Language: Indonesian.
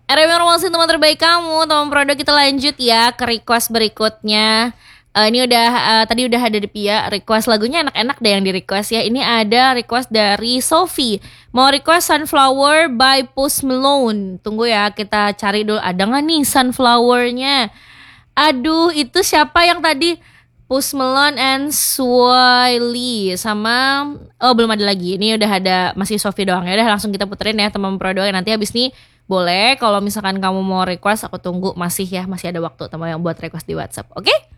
RM Promosi teman terbaik kamu, teman produk. Kita lanjut ya ke request berikutnya. Ini udah tadi udah ada di Pia request lagunya enak-enak deh yang di request ya. Ini ada request dari Sophie. Mau request Sunflower by Post Malone. Tunggu ya, kita cari dulu ada nggak nih Sunflower-nya. Aduh, itu siapa yang tadi? Post Malone and Swiley sama belum ada lagi. Ini udah ada masih Sophie doang ya. Udah langsung kita puterin ya teman produk. Nanti habis nih boleh kalau misalkan kamu mau request aku tunggu masih ya, masih ada waktu teman yang buat request di WhatsApp. Oke?